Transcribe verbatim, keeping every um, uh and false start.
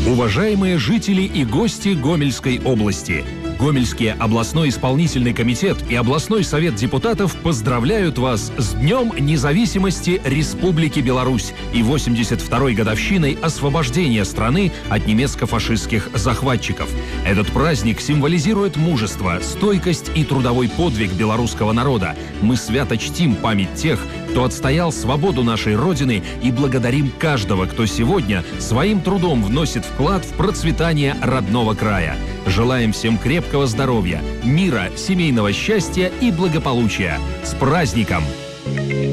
Уважаемые жители и гости Гомельской области! Гомельский областной исполнительный комитет и областной совет депутатов поздравляют вас с Днем независимости Республики Беларусь и восемьдесят второй годовщиной освобождения страны от немецко-фашистских захватчиков. Этот праздник символизирует мужество, стойкость и трудовой подвиг белорусского народа. Мы свято чтим память тех, кто отстоял свободу нашей Родины, и благодарим каждого, кто сегодня своим трудом вносит вклад в процветание родного края. Желаем всем крепкого здоровья, мира, семейного счастья и благополучия. С праздником!